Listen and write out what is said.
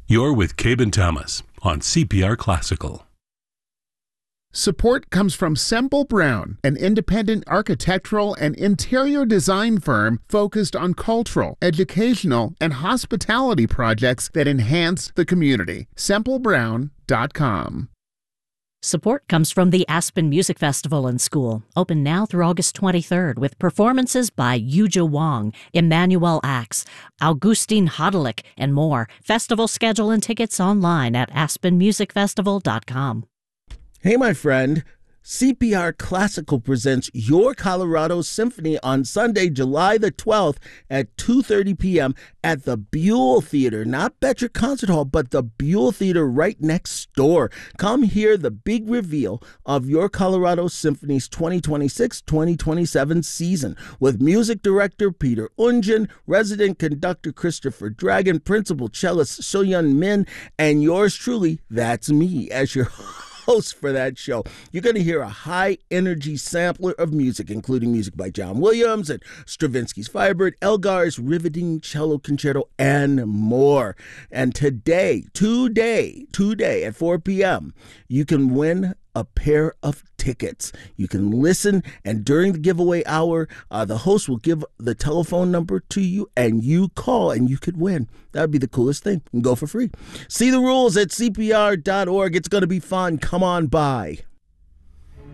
You're with Cabe Thomas on CPR Classical. Support comes from Semple Brown, an independent architectural and interior design firm focused on cultural, educational, and hospitality projects that enhance the community. SempleBrown.com. Support comes from the Aspen Music Festival and School, open now through August 23rd, with performances by Yuja Wong, Emmanuel Axe, Augustine Hodelick, and more. Festival schedule and tickets online at aspenmusicfestival.com. Hey, my friend. CPR Classical presents Your Colorado Symphony on Sunday, July the 12th at 2:30 p.m. at the Buell Theater. Not Betcher Concert Hall, but the Buell Theater right next door. Come hear the big reveal of Your Colorado Symphony's 2026-2027 season with music director Peter Unjin, resident conductor Christopher Dragon, principal cellist Soyeon Min, and yours truly, that's me, as your host for that show. You're going to hear a high-energy sampler of music, including music by John Williams and Stravinsky's Firebird, Elgar's riveting cello concerto, and more. And today at 4 p.m., you can win a pair of tickets. You can listen, and during the giveaway hour, the host will give the telephone number to you, and you call, and you could win. That would be the coolest thing. You can go for free. See the rules at CPR.org. It's going to be fun. Come on by.